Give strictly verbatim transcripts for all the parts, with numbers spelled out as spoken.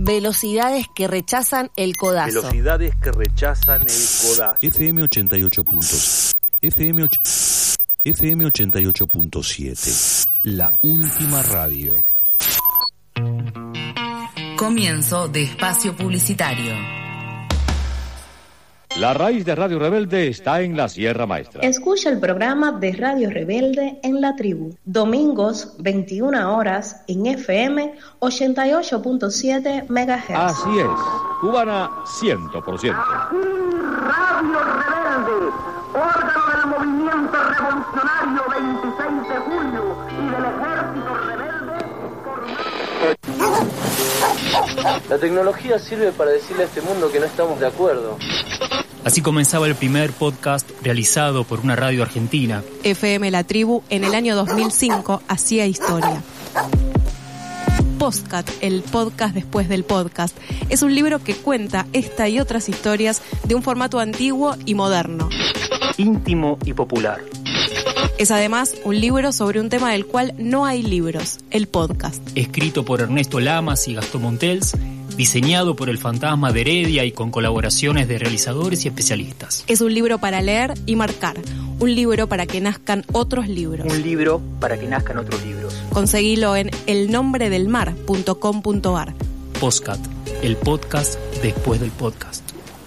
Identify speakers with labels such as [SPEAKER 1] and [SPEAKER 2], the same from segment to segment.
[SPEAKER 1] Velocidades que rechazan el codazo.
[SPEAKER 2] Velocidades que rechazan el codazo.
[SPEAKER 3] F M ochenta y ocho puntos. F M F M ochenta y ocho punto siete. La última radio.
[SPEAKER 4] Comienzo de espacio publicitario.
[SPEAKER 5] La raíz de Radio Rebelde está en la Sierra Maestra.
[SPEAKER 6] Escucha el programa de Radio Rebelde en la tribu. Domingos, veintiuna horas, en F M ochenta y ocho punto siete megahertz.
[SPEAKER 5] Así es, cubana cien por ciento.
[SPEAKER 7] Radio Rebelde, órgano del movimiento revolucionario veintiséis de julio y del ejército rebelde.
[SPEAKER 8] La tecnología sirve para decirle a este mundo que no estamos de acuerdo.
[SPEAKER 9] Así comenzaba el primer podcast realizado por una radio argentina.
[SPEAKER 10] F M La Tribu en el año dos mil cinco hacía historia. Postcat, el podcast después del podcast, es un libro que cuenta esta y otras historias de un formato antiguo y moderno.
[SPEAKER 9] Íntimo y popular.
[SPEAKER 10] Es además un libro sobre un tema del cual no hay libros, el podcast.
[SPEAKER 9] Escrito por Ernesto Lamas y Gastón Montels, diseñado por el Fantasma de Heredia y con colaboraciones de realizadores y especialistas.
[SPEAKER 10] Es un libro para leer y marcar, un libro para que nazcan otros libros.
[SPEAKER 9] Un libro para que nazcan otros libros.
[SPEAKER 10] Conseguilo en el nombre del mar punto com punto ar.
[SPEAKER 9] Postcat, el podcast después del podcast.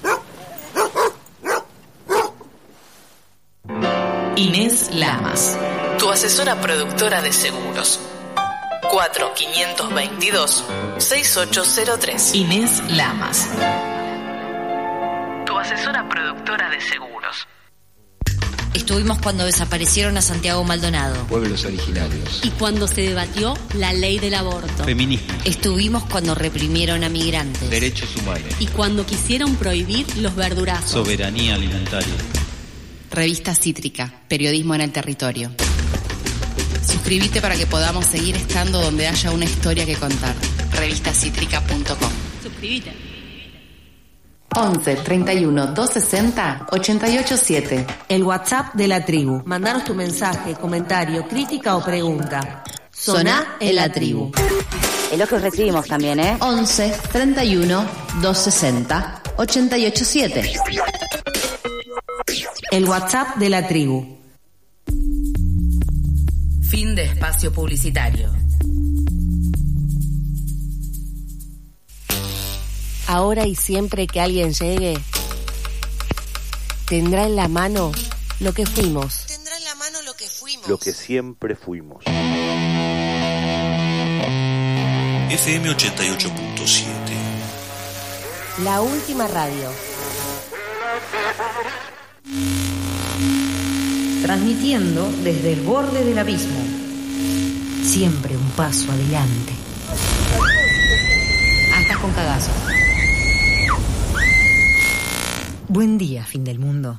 [SPEAKER 4] Inés Lamas, tu asesora productora de seguros. cuatro cinco dos dos, seis ocho cero tres. Inés Lamas, tu asesora productora de seguros.
[SPEAKER 11] Estuvimos cuando desaparecieron a Santiago Maldonado.
[SPEAKER 12] Pueblos originarios.
[SPEAKER 13] Y cuando se debatió la ley del aborto.
[SPEAKER 12] Feminismo.
[SPEAKER 11] Estuvimos cuando reprimieron a migrantes.
[SPEAKER 12] Derechos humanos.
[SPEAKER 13] Y cuando quisieron prohibir los verdurazos.
[SPEAKER 12] Soberanía alimentaria.
[SPEAKER 11] Revista Cítrica, periodismo en el territorio. Suscríbete para que podamos seguir estando donde haya una historia que contar. revista cítrica punto com.
[SPEAKER 13] Suscríbete.
[SPEAKER 4] once, treinta y uno, doscientos sesenta, ochenta y ocho siete.
[SPEAKER 1] El WhatsApp de la tribu. Mandanos tu mensaje, comentario, crítica o pregunta. Soná en la tribu.
[SPEAKER 14] Es lo que recibimos también, ¿eh?
[SPEAKER 4] once, treinta y uno, doscientos sesenta, ochenta y ocho siete.
[SPEAKER 1] El WhatsApp de la tribu.
[SPEAKER 4] Fin de espacio publicitario.
[SPEAKER 1] Ahora y siempre que alguien llegue, tendrá en la mano lo que fuimos.
[SPEAKER 10] Tendrá en la mano lo que fuimos.
[SPEAKER 2] Lo que siempre fuimos.
[SPEAKER 3] F M ochenta y ocho punto siete.
[SPEAKER 1] La última radio.
[SPEAKER 15] Transmitiendo desde el borde del abismo. Siempre un paso adelante.
[SPEAKER 11] Hasta con cagazo.
[SPEAKER 15] Buen día, fin del mundo.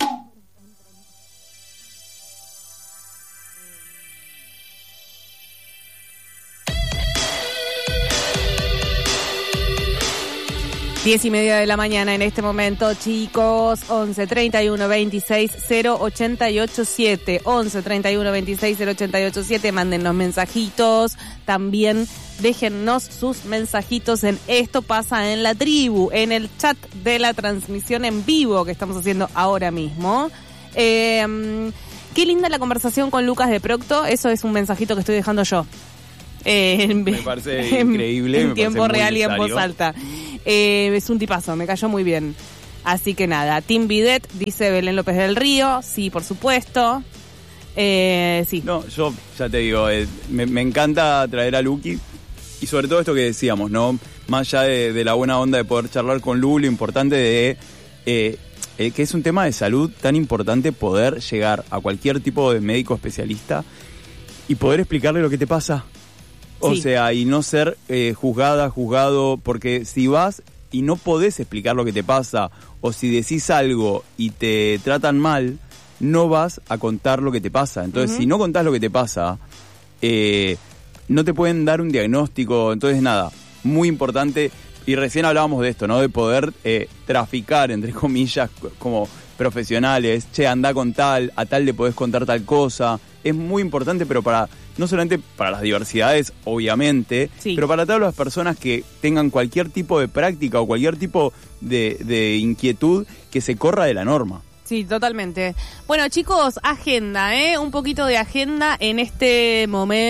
[SPEAKER 10] Diez y media de la mañana en este momento, chicos. Once, treinta y uno, veintiséis, cero, ochenta y ocho siete. Once, treinta y uno, veintiséis, cero, ochenta y ocho siete. Mándennos mensajitos. También déjennos sus mensajitos en Esto Pasa en la Tribu, en el chat de la transmisión en vivo que estamos haciendo ahora mismo. Eh, qué linda la conversación con Lucas de Procto. Eso es un mensajito que estoy dejando yo. Eh, en,
[SPEAKER 16] me parece
[SPEAKER 10] en,
[SPEAKER 16] increíble.
[SPEAKER 10] En
[SPEAKER 16] me
[SPEAKER 10] tiempo real y en
[SPEAKER 16] necesario.
[SPEAKER 10] voz alta. Eh, es un tipazo, me cayó muy bien. Así que nada, Team Bidet, dice Belén López del Río. Sí, por supuesto. Eh, sí.
[SPEAKER 16] No, yo ya te digo, eh, me, me encanta traer a Luqui. Y sobre todo esto que decíamos, ¿no? Más allá de, de la buena onda de poder charlar con Lu, lo importante de eh, eh, que es un tema de salud tan importante poder llegar a cualquier tipo de médico especialista y poder explicarle lo que te pasa. O sí. sea, y no ser eh, juzgada, juzgado, porque si vas y no podés explicar lo que te pasa, o si decís algo y te tratan mal, no vas a contar lo que te pasa. Entonces, uh-huh. si no contás lo que te pasa, eh, no te pueden dar un diagnóstico. Entonces, nada, muy importante. Y recién hablábamos de esto, ¿no? De poder eh, traficar, entre comillas, como profesionales. Che, andá con tal, a tal le podés contar tal cosa. Es muy importante, pero para no solamente para las diversidades, obviamente,
[SPEAKER 10] sí.
[SPEAKER 16] pero para todas las personas que tengan cualquier tipo de práctica o cualquier tipo de, de inquietud que se corra de la norma.
[SPEAKER 10] Sí, totalmente. Bueno, chicos, agenda, ¿eh? Un poquito de agenda en este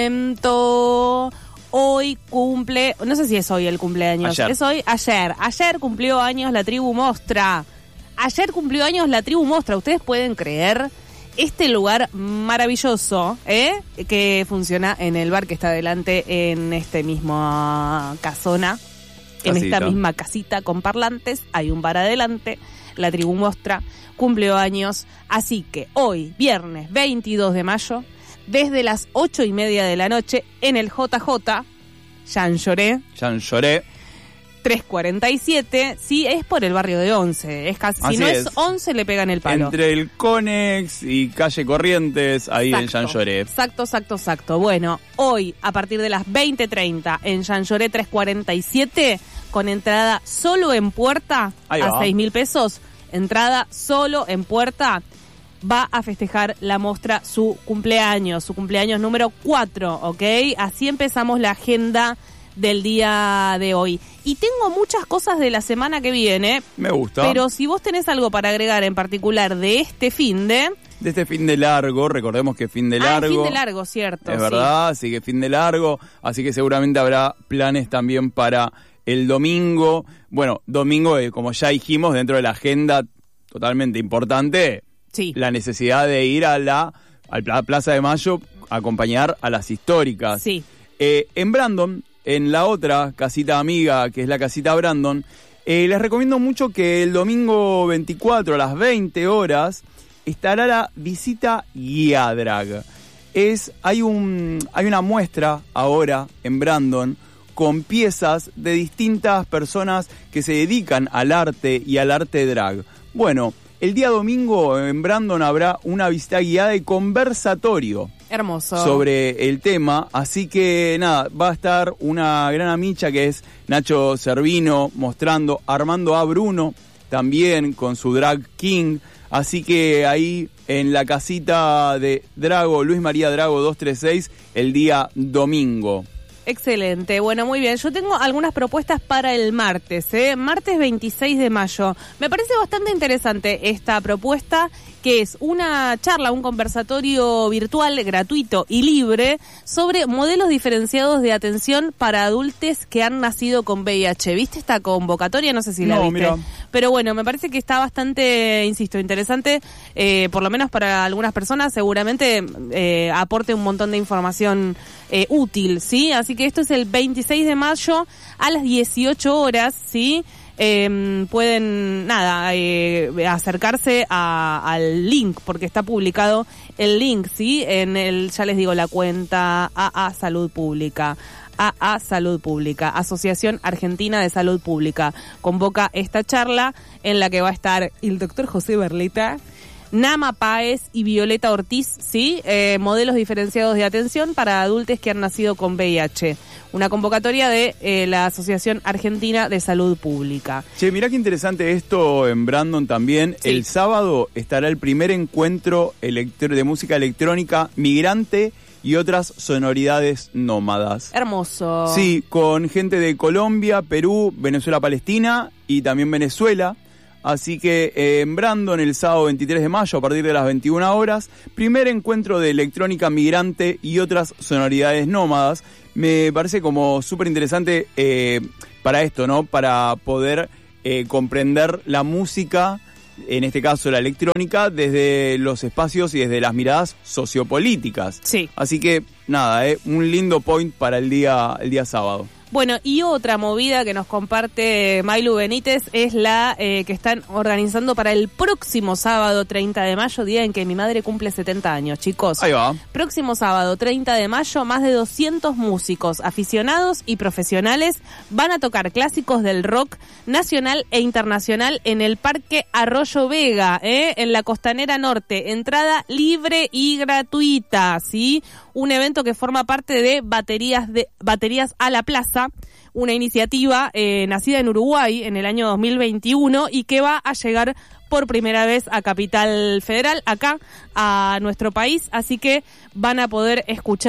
[SPEAKER 10] momento. Hoy cumple, no sé si es hoy el cumpleaños,
[SPEAKER 16] ayer.
[SPEAKER 10] es hoy, ayer. Ayer cumplió años la tribu Mostra. Ayer cumplió años la tribu Mostra. ¿Ustedes pueden creer? Este lugar maravilloso, ¿eh? Que funciona en el bar que está adelante en este mismo casona, en
[SPEAKER 16] Casita.
[SPEAKER 10] esta misma casita con parlantes. Hay un bar adelante, la tribu Mostra cumplió años. Así que hoy, viernes veintidós de mayo, desde las ocho y media de la noche, en el J J, Jean Lloré.
[SPEAKER 16] Jean Lloré.
[SPEAKER 10] trescientos cuarenta y siete, sí, es por el barrio de Once. Es casi, si no es. es Once, le pegan el palo.
[SPEAKER 16] Entre el Conex y Calle Corrientes, ahí exacto, en Jean Lloré.
[SPEAKER 10] Exacto, exacto, exacto. Bueno, hoy, a partir de las veinte treinta, en Jean Lloré trescientos cuarenta y siete, con entrada solo en puerta, a seis mil pesos. Entrada solo en puerta. Va a festejar la Mostra su cumpleaños, su cumpleaños número cuatro, ¿ok? Así empezamos la agenda del día de hoy. Y tengo muchas cosas de la semana que viene.
[SPEAKER 16] Me gusta.
[SPEAKER 10] Pero si vos tenés algo para agregar en particular de este fin de...
[SPEAKER 16] De este fin de largo, recordemos que fin de largo.
[SPEAKER 10] Ah, fin de largo, cierto.
[SPEAKER 16] Es
[SPEAKER 10] sí.
[SPEAKER 16] verdad, así que fin de largo, así que seguramente habrá planes también para el domingo. Bueno, domingo, eh, como ya dijimos, dentro de la agenda totalmente importante...
[SPEAKER 10] Sí.
[SPEAKER 16] La necesidad de ir a la, a la Plaza de Mayo a acompañar a las históricas.
[SPEAKER 10] Sí.
[SPEAKER 16] Eh, en Brandon, en la otra casita amiga, que es la casita Brandon, eh, les recomiendo mucho que el domingo veinticuatro a las veinte horas estará la visita guía drag. Es, hay, un, hay una muestra ahora en Brandon con piezas de distintas personas que se dedican al arte y al arte drag. Bueno, el día domingo en Brandon habrá una visita guiada y conversatorio.
[SPEAKER 10] Hermoso.
[SPEAKER 16] Sobre el tema, así que nada, va a estar una gran amicha que es Nacho Servino mostrando, Armando A. Bruno también con su Drag King, así que ahí en la casita de Drago, Luis María Drago doscientos treinta y seis, el día domingo.
[SPEAKER 10] Excelente, bueno, muy bien. Yo tengo algunas propuestas para el martes, ¿eh? Martes veintiséis de mayo. Me parece bastante interesante esta propuesta, que es una charla, un conversatorio virtual, gratuito y libre, sobre modelos diferenciados de atención para adultos que han nacido con V I H. ¿Viste esta convocatoria? No sé si la
[SPEAKER 16] no,
[SPEAKER 10] viste.
[SPEAKER 16] Mira.
[SPEAKER 10] Pero bueno, me parece que está bastante, insisto, interesante, eh, por lo menos para algunas personas, seguramente eh, aporte un montón de información eh, útil, ¿sí? Así que esto es el veintiséis de mayo a las dieciocho horas, ¿sí? Eh, pueden, nada, eh, acercarse a, al link, porque está publicado el link, ¿sí? En el, ya les digo, la cuenta A A Salud Pública. A A Salud Pública, Asociación Argentina de Salud Pública, convoca esta charla en la que va a estar el doctor José Berleta, Nama Páez y Violeta Ortiz, ¿sí? Eh, modelos diferenciados de atención para adultos que han nacido con V I H. Una convocatoria de eh, la Asociación Argentina de Salud Pública.
[SPEAKER 16] Che, mirá qué interesante esto en Brandon también. Sí. El sábado estará el primer encuentro electro- de música electrónica migrante y otras sonoridades nómadas.
[SPEAKER 10] Hermoso.
[SPEAKER 16] Sí, con gente de Colombia, Perú, Venezuela, Palestina y también Venezuela. Así que eh, en Brandon el sábado veintitrés de mayo a partir de las veintiuna horas, primer encuentro de electrónica migrante y otras sonoridades nómadas. Me parece como súper interesante eh, para esto, ¿no? Para poder eh, comprender la música, en este caso la electrónica, desde los espacios y desde las miradas sociopolíticas.
[SPEAKER 10] Sí.
[SPEAKER 16] Así que nada, eh, un lindo point para el día, el día sábado.
[SPEAKER 10] Bueno, y otra movida que nos comparte Mailu Benítez es la eh, que están organizando para el próximo sábado treinta de mayo, día en que mi madre cumple setenta años, chicos.
[SPEAKER 16] Ahí va.
[SPEAKER 10] Próximo sábado treinta de mayo, más de doscientos músicos aficionados y profesionales van a tocar clásicos del rock nacional e internacional en el Parque Arroyo Vega, ¿eh? En la Costanera Norte. Entrada libre y gratuita, ¿sí? Un evento que forma parte de Baterías de Baterías a la Plaza, una iniciativa eh, nacida en Uruguay en el año dos mil veintiuno y que va a llegar por primera vez a Capital Federal, acá, a nuestro país. Así que van a poder escuchar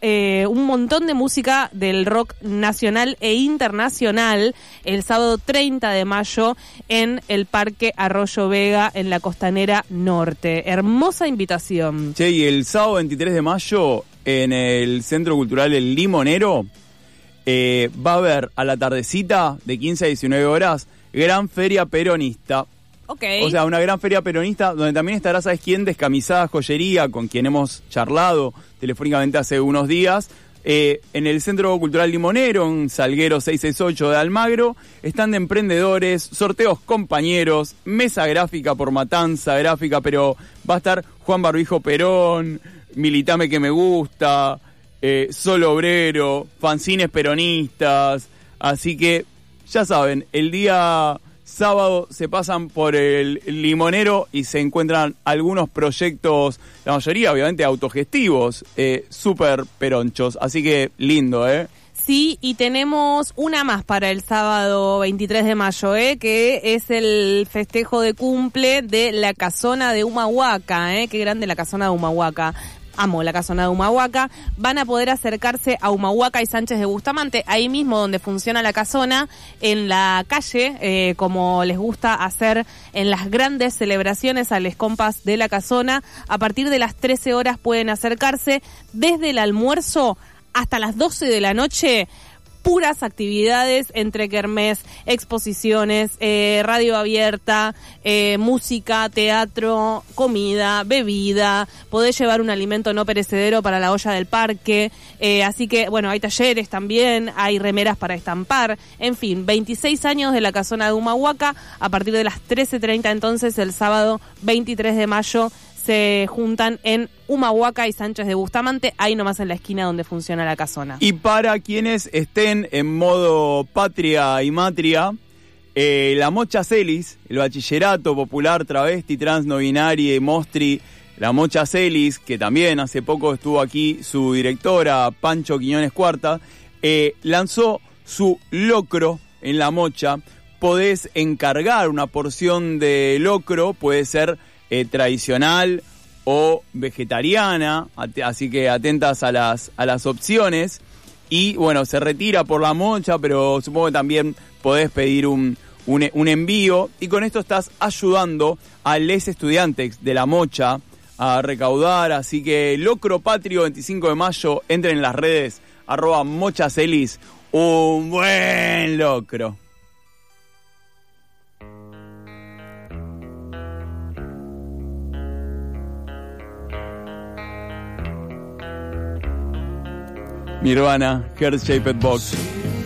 [SPEAKER 10] eh, un montón de música del rock nacional e internacional el sábado treinta de mayo en el Parque Arroyo Vega en la Costanera Norte. Hermosa invitación.
[SPEAKER 16] Che, y el sábado veintitrés de mayo en el Centro Cultural El Limonero eh, va a haber a la tardecita de quince a diecinueve horas gran feria peronista.
[SPEAKER 10] Okay.
[SPEAKER 16] O sea, una gran feria peronista donde también estará, ¿sabes quién? Descamisada Joyería, con quien hemos charlado telefónicamente hace unos días. Eh, en el Centro Cultural Limonero, en Salguero seiscientos sesenta y ocho de Almagro, están de emprendedores, sorteos compañeros, mesa gráfica por Matanza Gráfica, pero va a estar Juan Barbijo Perón, Militame que me gusta, eh, Sol Obrero, fanzines peronistas, así que ya saben, el día sábado se pasan por el Limonero y se encuentran algunos proyectos, la mayoría obviamente autogestivos, eh, súper peronchos, así que lindo, ¿eh?
[SPEAKER 10] Sí, y tenemos una más para el sábado veintitrés de mayo, ¿eh? Que es el festejo de cumple de la Casona de Humahuaca, ¿eh? Qué grande la Casona de Humahuaca. Amo la Casona de Humahuaca. Van a poder acercarse a Humahuaca y Sánchez de Bustamante, ahí mismo donde funciona la casona, en la calle, eh, como les gusta hacer en las grandes celebraciones a les compas de la casona. A partir de las trece horas pueden acercarse, desde el almuerzo hasta las doce de la noche. Puras actividades entre kermés, exposiciones, eh, radio abierta, eh, música, teatro, comida, bebida. Podés llevar un alimento no perecedero para la olla del parque. Eh, así que, bueno, hay talleres también, hay remeras para estampar. En fin, veintiséis años de la Casona de Humahuaca. A partir de las trece treinta entonces, el sábado veintitrés de mayo, se juntan en Humahuaca y Sánchez de Bustamante, ahí nomás en la esquina donde funciona la casona.
[SPEAKER 16] Y para quienes estén en modo patria y matria, eh, la Mocha Celis, el bachillerato popular travesti, trans, no binaria y mostri, la Mocha Celis, que también hace poco estuvo aquí su directora, Pancho Quiñones Cuarta, eh, lanzó su locro en la Mocha. Podés encargar una porción de locro, puede ser Eh, tradicional o vegetariana, así que atentas a las a las opciones. Y bueno, se retira por la Mocha, pero supongo que también podés pedir un, un, un envío, y con esto estás ayudando a les estudiantes de la Mocha a recaudar. Así que Locro Patrio veinticinco de mayo, entren en las redes arroba mochacelis, un buen locro. Nirvana, Heart Shaped Box.